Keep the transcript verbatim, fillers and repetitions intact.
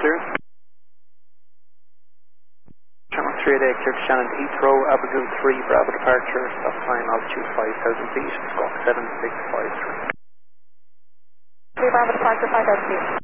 clear. Channel three eight eight, clear to Shannon to Heathrow, Aberdeen three, Bravo departure, stop time altitude five thousand feet, squawk seven six five three. three Bravo departure five thousand feet.